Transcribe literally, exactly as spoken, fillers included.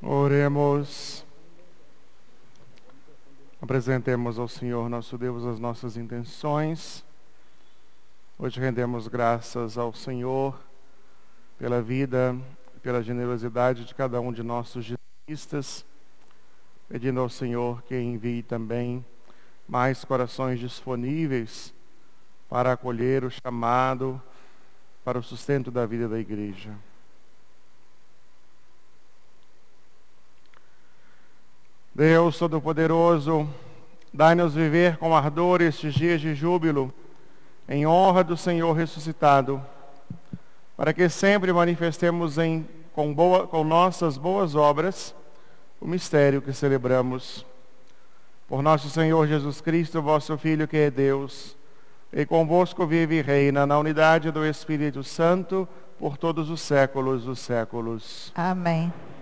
Oremos. Apresentemos ao Senhor nosso Deus as nossas intenções. Hoje rendemos graças ao Senhor pela vida, pela generosidade de cada um de nossos dizimistas, pedindo ao Senhor que envie também mais corações disponíveis para acolher o chamado para o sustento da vida da igreja. Deus Todo-Poderoso, dai-nos viver com ardor estes dias de júbilo, em honra do Senhor ressuscitado, para que sempre manifestemos em, com, boa, com nossas boas obras o mistério que celebramos. Por nosso Senhor Jesus Cristo, vosso Filho, que é Deus, e convosco vive e reina na unidade do Espírito Santo, por todos os séculos dos séculos. Amém.